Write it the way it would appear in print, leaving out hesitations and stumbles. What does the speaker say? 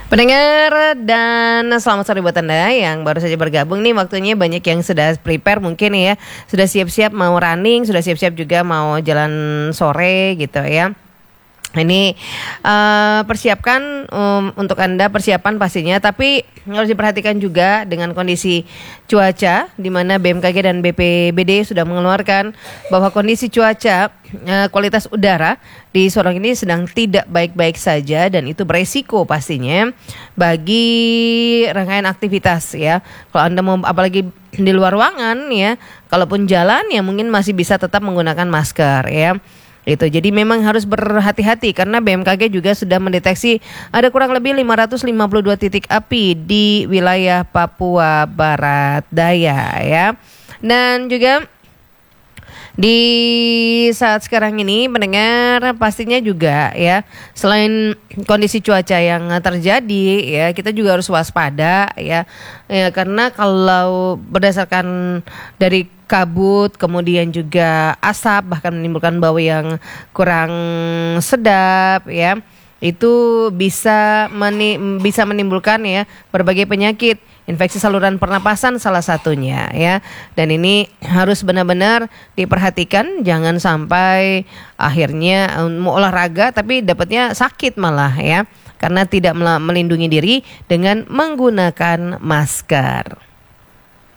Pendengar dan selamat sore buat Anda yang baru saja bergabung nih. Waktunya banyak yang sudah prepare mungkin ya. Sudah siap-siap mau running, sudah siap-siap juga mau jalan sore gitu ya. Ini persiapkan untuk Anda persiapan pastinya, tapi harus diperhatikan juga dengan kondisi cuaca di mana BMKG dan BPBD sudah mengeluarkan bahwa kondisi cuaca kualitas udara di Sorong ini sedang tidak baik-baik saja dan itu beresiko pastinya bagi rangkaian aktivitas ya. Kalau Anda mau apalagi di luar ruangan ya, kalaupun jalan ya mungkin masih bisa tetap menggunakan masker ya. Itu jadi memang harus berhati-hati karena BMKG juga sudah mendeteksi ada kurang lebih 552 titik api di wilayah Papua Barat Daya ya. Dan juga di saat sekarang ini mendengar pastinya juga ya, selain kondisi cuaca yang terjadi ya, kita juga harus waspada ya karena kalau berdasarkan dari kabut kemudian juga asap bahkan menimbulkan bau yang kurang sedap ya, itu bisa menimbulkan ya berbagai penyakit, infeksi saluran pernapasan salah satunya ya. Dan ini harus benar-benar diperhatikan, jangan sampai akhirnya mau olahraga tapi dapatnya sakit malah ya, karena tidak melindungi diri dengan menggunakan masker.